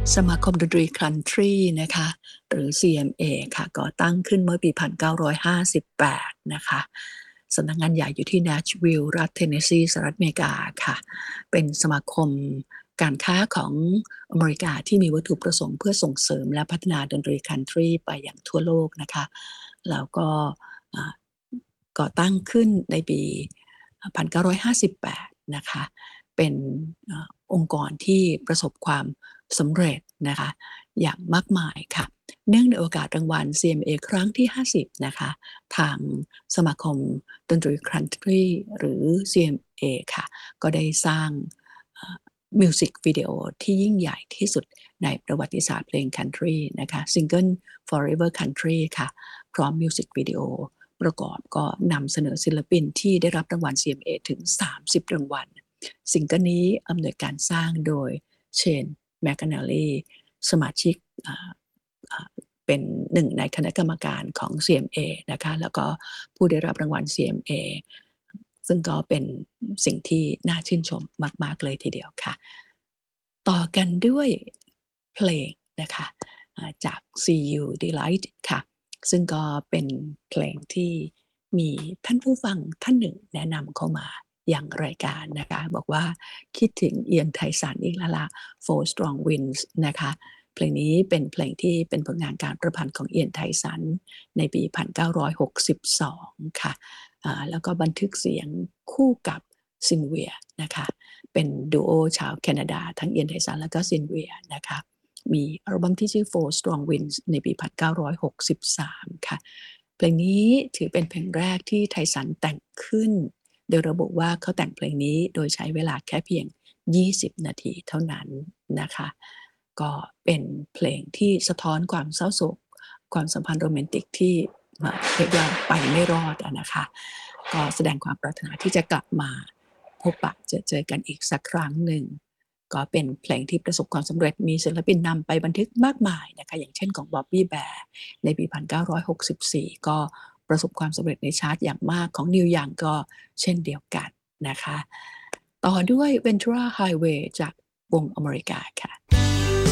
สมาคมดนตรีคันทรีนะคะหรือ CMA ค่ะก่อตั้งขึ้นเมื่อปี1958นะคะสำนักงานใหญ่อยู่ที่ Nashville รัฐเทนเนสซีสหรัฐอเมริกาค่ะเป็นสมาคมการค้าของอเมริกาที่มีวัตถุประสงค์เพื่อส่งเสริมและพัฒนาดนตรีคันทรีไปอย่างทั่วโลกนะคะแล้วก็อ่าก่อตั้งขึ้นในปี1958นะคะเป็นองค์กรที่ประสบความสำเร็จนะคะอย่างมากมายค่ะเนื่องในโอกาสรางวัล CMA ครั้งที่50นะคะทางสมาคมดนตรีคันทรีหรือ CMA ค่ะก็ได้สร้างมิวสิกวิดีโอที่ยิ่งใหญ่ที่สุดในประวัติศาสตร์เพลงคันทรีนะคะซิงเกิล Forever Country ค่ะพร้อมมิวสิกวิดีโอประกอบก็นำเสนอศิลปินที่ได้รับรางวัล CMA ถึง30รางวัลซิงเกิลนี้อำนวยการสร้างโดยเชนแมคคานาลีสมาชิกเป็นหนึ่งในคณะกรรมการของ CMA นะคะแล้วก็ผู้ได้รับรางวัล CMA ซึ่งก็เป็นสิ่งที่น่าชื่นชมมากๆเลยทีเดียวค่ะต่อกันด้วยเพลงนะคะจาก See You Delight ค่ะซึ่งก็เป็นเพลงที่มีท่านผู้ฟังท่านหนึ่งแนะนำเข้ามาอย่างรายการนะคะบอกว่าคิดถึงเอียนไทสันอีกแล้วล่ะ Four Strong Winds นะคะเพลงนี้เป็นเพลงที่เป็นผลงานการประพันธ์ของเอียนไทสันในปี1962ค่ะแล้วก็บันทึกเสียงคู่กับซินเวียนะคะเป็นดูโอชาวแคนาดาทั้งเอียนไทสันและก็ซินเวียนะคะมีอัลบั้มที่ชื่อ Four Strong Winds ในปี1963ค่ะเพลงนี้ถือเป็นเพลงแรกที่ไทสันแต่งขึ้นโดยระบุว่าเขาแต่งเพลงนี้โดยใช้เวลาแค่เพียง20นาทีเท่านั้นนะคะก็เป็นเพลงที่สะท้อนความเศร้าโศกความสัมพันธ์โรแมนติกที่เรียกว่าไปไม่รอดนะคะก็แสดงความปรารถนาที่จะกลับมาพบปะเจอกันอีกสักครั้งหนึ่งก็เป็นเพลงที่ประสบความสำเร็จมีศิลปินนำไปบันทึกมากมายนะคะอย่างเช่นของบ๊อบบี้แบร์ในปี1964ก็ประสบความสำเร็จในชาร์ตอย่างมากของนิวยังก็เช่นเดียวกันนะคะต่อด้วย Ventura Highway จากวงอเมริกาค่ะ